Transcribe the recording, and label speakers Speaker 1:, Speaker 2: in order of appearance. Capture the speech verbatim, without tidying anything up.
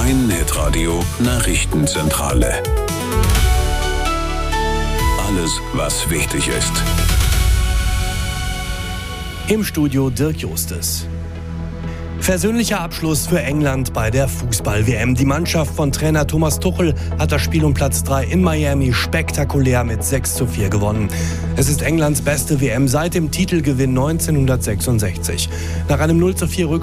Speaker 1: rhein-netradio Nachrichtenzentrale. Alles, was wichtig ist.
Speaker 2: Im Studio Dirk Justes. Versöhnlicher Abschluss für England bei der Fußball-W M. Die Mannschaft von Trainer Thomas Tuchel hat das Spiel um Platz drei in Miami spektakulär mit sechs zu vier gewonnen. Es ist Englands beste W M seit dem Titelgewinn neunzehnhundertsechsundsechzig. Nach einem null zu vier Rückstand